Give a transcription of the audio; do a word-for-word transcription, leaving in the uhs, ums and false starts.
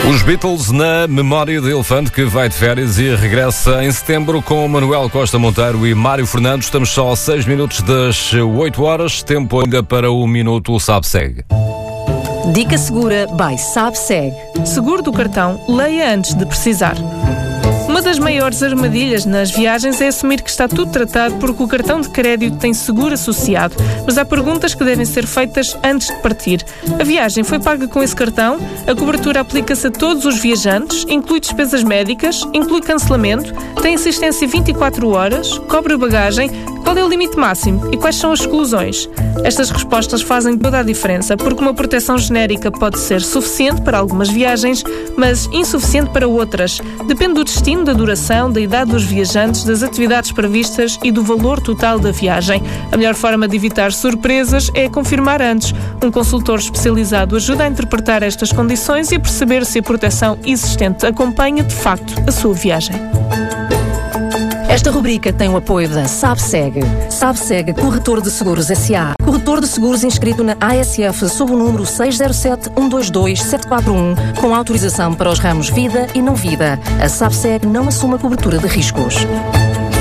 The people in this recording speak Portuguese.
Os Beatles na memória de Elefante, que vai de férias e regressa em setembro com Manuel Costa Monteiro e Mário Fernandes. Estamos só a seis minutos das oito horas, tempo ainda para o Minuto Sabe-Segue. Dica Segura by Sabe-Segue. Seguro do cartão, leia antes de precisar. Uma das maiores armadilhas nas viagens é assumir que está tudo tratado porque o cartão de crédito tem seguro associado, mas há perguntas que devem ser feitas antes de partir. A viagem foi paga com esse cartão? A cobertura aplica-se a todos os viajantes? Inclui despesas médicas? Inclui cancelamento? Tem assistência vinte e quatro horas? Cobre bagagem? Qual é o limite máximo? E quais são as exclusões? Estas respostas fazem toda a diferença, porque uma proteção genérica pode ser suficiente para algumas viagens, mas insuficiente para outras. Depende do destino, da duração, da idade dos viajantes, das atividades previstas e do valor total da viagem. A melhor forma de evitar surpresas é confirmar antes. Um consultor especializado ajuda a interpretar estas condições e a perceber se a proteção existente acompanha, de facto, a sua viagem. Esta rubrica tem o apoio da Sabe-Segue. Sabe-Segue, Corretor de Seguros S A Corretor de seguros inscrito na A S F sob o número seis zero sete um dois dois sete quatro um, com autorização para os ramos vida e não vida. A Sabe-Segue não assume a cobertura de riscos.